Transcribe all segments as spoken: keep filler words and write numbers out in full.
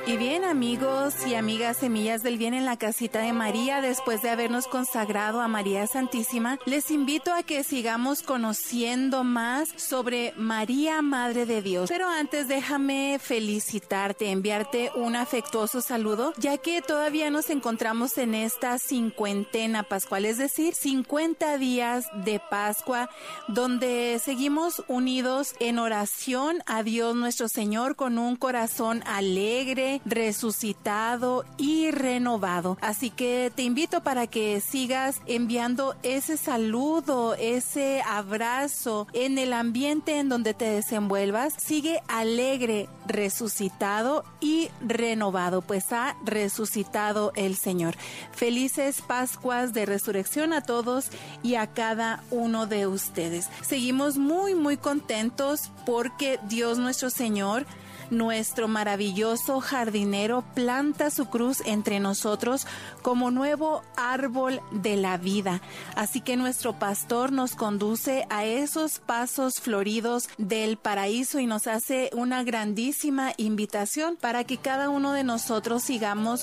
Y bien, amigos y amigas Semillas del Bien en la Casita de María, después de habernos consagrado a María Santísima, les invito a que sigamos conociendo más sobre María, Madre de Dios. Pero antes déjame felicitarte, enviarte un afectuoso saludo, ya que todavía nos encontramos en esta cincuentena pascual, es decir, cincuenta días de Pascua, donde seguimos unidos en oración a Dios nuestro Señor con un corazón alegre, resucitado y renovado. Así que te invito para que sigas enviando ese saludo, ese abrazo en el ambiente en donde te desenvuelvas. Sigue alegre, resucitado y renovado, pues ha resucitado el Señor. Felices Pascuas de Resurrección a todos y a cada uno de ustedes. Seguimos muy muy contentos porque Dios nuestro Señor, nuestro maravilloso jardinero, planta su cruz entre nosotros como nuevo árbol de la vida. Así que nuestro pastor nos conduce a esos pasos floridos del paraíso y nos hace una grandísima invitación para que cada uno de nosotros sigamos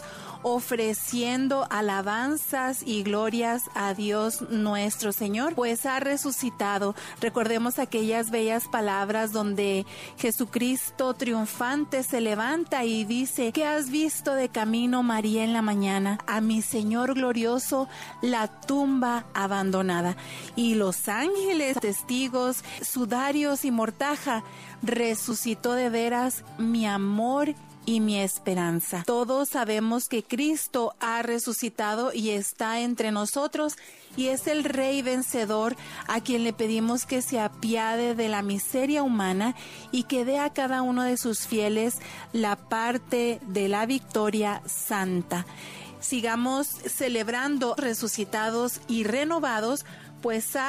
ofreciendo alabanzas y glorias a Dios nuestro Señor, pues ha resucitado. Recordemos aquellas bellas palabras donde Jesucristo triunfante se levanta y dice: ¿qué has visto de camino, María, en la mañana? A mi Señor glorioso, la tumba abandonada. Y los ángeles, testigos, sudarios y mortaja, resucitó de veras mi amor y mi esperanza. Todos sabemos que Cristo ha resucitado y está entre nosotros, y es el Rey vencedor a quien le pedimos que se apiade de la miseria humana y que dé a cada uno de sus fieles la parte de la victoria santa. Sigamos celebrando resucitados y renovados, pues